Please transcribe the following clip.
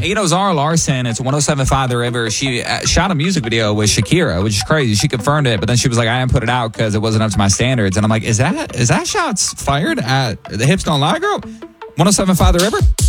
Ito Zara Larson, it's 107.5 The River. She shot a music video with Shakira, which is crazy. She confirmed it, but then she was like, I didn't put it out because it wasn't up to my standards. And I'm like, is that shots fired at the Hips Don't Lie Girl? 107.5 The River?